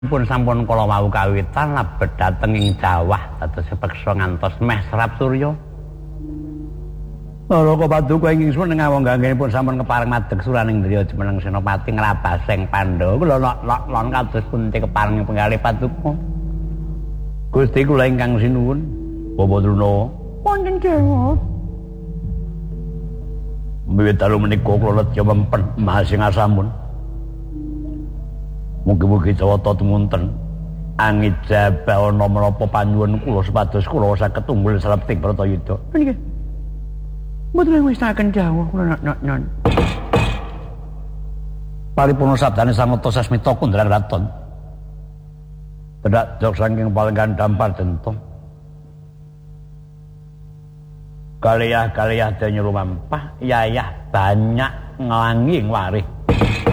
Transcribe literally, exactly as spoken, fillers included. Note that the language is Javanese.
pun sampun kala wau kawitan labet dhateng ing Jawah dados peksa ngantos meh serap surya. Naraka Paduka ing ingsun ngawong ganggenipun sampun kepareng madeg suraning driya jumeneng Senopati ngrabaseng Pandhawa kula lon kados punti kepareng penggalih Paduka. Gusti kula ingkang sinuwun, Bapa Druna. Wonten Dewa. Wiwit dalu menika kula nedya mempet mahasing asamun. Mugi-mugi cawata tumunten angijabah ana menapa panyuwun kula supados kula saged tunggul salebeting Bratayuda. Nggih. Mboten ngestaken dawuh kula non. Paripurna sabdane Sang Nata Sasmita Kundran Raton. Tedak jok saking palenggan dampar dentong. Kaliyah-kaliyah daya lumampah yayah banyak ngelanging warih.